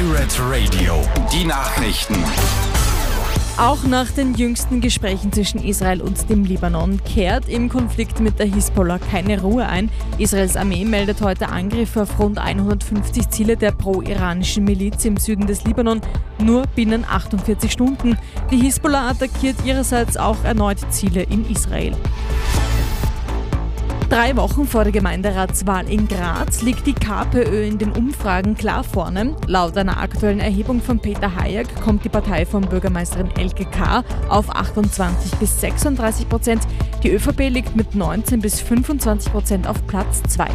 Pirate Radio, die Nachrichten. Auch nach den jüngsten Gesprächen zwischen Israel und dem Libanon kehrt im Konflikt mit der Hisbollah keine Ruhe ein. Israels Armee meldet heute Angriffe auf rund 150 Ziele der pro-iranischen Miliz im Süden des Libanon, nur binnen 48 Stunden. Die Hisbollah attackiert ihrerseits auch erneut Ziele in Israel. 3 Wochen vor der Gemeinderatswahl in Graz liegt die KPÖ in den Umfragen klar vorne. Laut einer aktuellen Erhebung von Peter Hayek kommt die Partei von Bürgermeisterin Elke K. auf 28-36%. Die ÖVP liegt mit 19-25% auf Platz 2.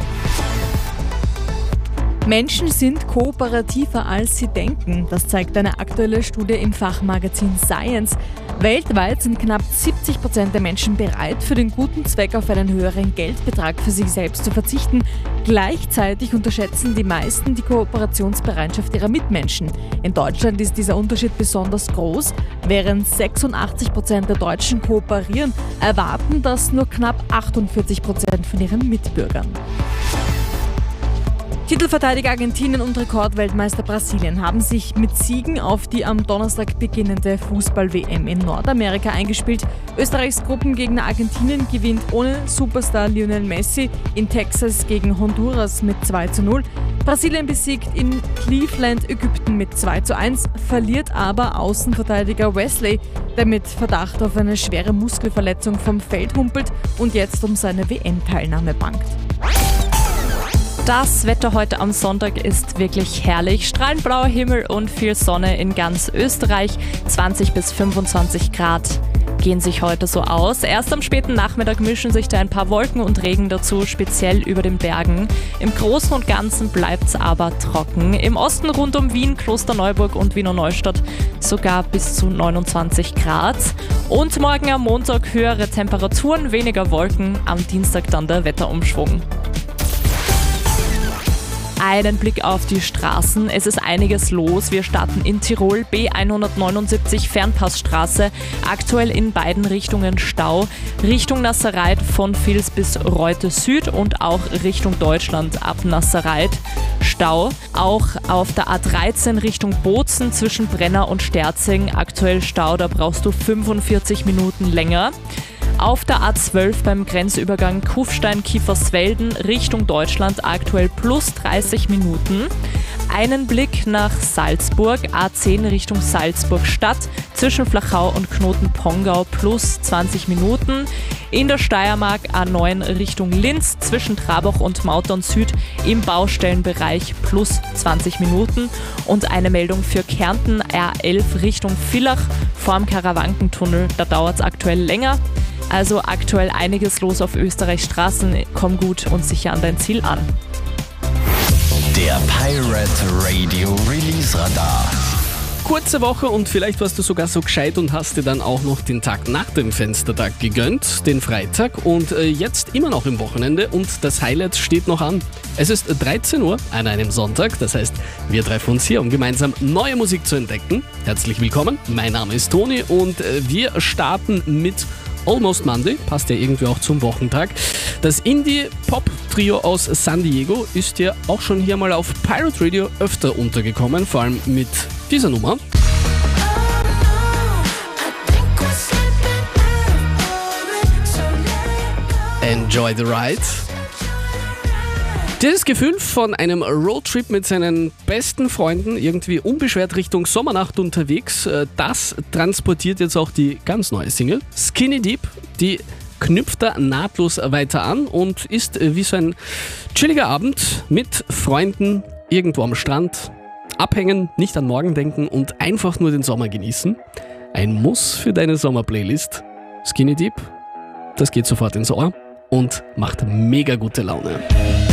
Menschen sind kooperativer, als sie denken. Das zeigt eine aktuelle Studie im Fachmagazin Science. Weltweit sind knapp 70% der Menschen bereit, für den guten Zweck auf einen höheren Geldbetrag für sich selbst zu verzichten. Gleichzeitig unterschätzen die meisten die Kooperationsbereitschaft ihrer Mitmenschen. In Deutschland ist dieser Unterschied besonders groß. Während 86% der Deutschen kooperieren, erwarten das nur knapp 48% von ihren Mitbürgern. Titelverteidiger Argentinien und Rekordweltmeister Brasilien haben sich mit Siegen auf die am Donnerstag beginnende Fußball-WM in Nordamerika eingespielt. Österreichs Gruppengegner Argentinien gewinnt ohne Superstar Lionel Messi in Texas gegen Honduras mit 2:0. Brasilien besiegt in Cleveland Ägypten mit 2:1, verliert aber Außenverteidiger Wesley, der mit Verdacht auf eine schwere Muskelverletzung vom Feld humpelt und jetzt um seine WM-Teilnahme bangt. Das Wetter heute am Sonntag ist wirklich herrlich. Strahlend blauer Himmel und viel Sonne in ganz Österreich. 20 bis 25 Grad gehen sich heute so aus. Erst am späten Nachmittag mischen sich da ein paar Wolken und Regen dazu, speziell über den Bergen. Im Großen und Ganzen bleibt es aber trocken. Im Osten rund um Wien, Klosterneuburg und Wiener Neustadt sogar bis zu 29 Grad. Und morgen am Montag höhere Temperaturen, weniger Wolken. Am Dienstag dann der Wetterumschwung. Einen Blick auf die Straßen. Es ist einiges los. Wir starten in Tirol, B179 Fernpassstraße. Aktuell in beiden Richtungen Stau. Richtung Nasserreit von Vils bis Reute Süd und auch Richtung Deutschland ab Nasserreit Stau. Auch auf der A13 Richtung Bozen zwischen Brenner und Sterzing. Aktuell Stau, da brauchst du 45 Minuten länger. Auf der A12 beim Grenzübergang Kufstein-Kiefersfelden Richtung Deutschland aktuell plus 30 Minuten. Einen Blick nach Salzburg, A10 Richtung Salzburg-Stadt zwischen Flachau und Knoten-Pongau plus 20 Minuten. In der Steiermark A9 Richtung Linz zwischen Trabach und Mautern Süd im Baustellenbereich plus 20 Minuten. Und eine Meldung für Kärnten R11 Richtung Villach vorm Karawankentunnel, da dauert es aktuell länger. Also aktuell einiges los auf Österreichs Straßen. Komm gut und sicher an dein Ziel an. Der Pirate Radio Release Radar. Kurze Woche und vielleicht warst du sogar so gescheit und hast dir dann auch noch den Tag nach dem Fenstertag gegönnt, den Freitag, und jetzt immer noch im Wochenende und das Highlight steht noch an. Es ist 13 Uhr an einem Sonntag, das heißt, wir treffen uns hier, um gemeinsam neue Musik zu entdecken. Herzlich willkommen, mein Name ist Toni und wir starten mit Almost Monday, passt ja irgendwie auch zum Wochentag. Das Indie-Pop-Trio aus San Diego ist ja auch schon hier mal auf Pirate Radio öfter untergekommen, vor allem mit dieser Nummer. Enjoy the Ride. Dieses Gefühl von einem Roadtrip mit seinen besten Freunden, irgendwie unbeschwert Richtung Sommernacht unterwegs, das transportiert jetzt auch die ganz neue Single. Skinny Deep, die knüpft da nahtlos weiter an und ist wie so ein chilliger Abend mit Freunden irgendwo am Strand. Abhängen, nicht an morgen denken und einfach nur den Sommer genießen. Ein Muss für deine Sommerplaylist. Skinny Deep, das geht sofort ins Ohr und macht mega gute Laune.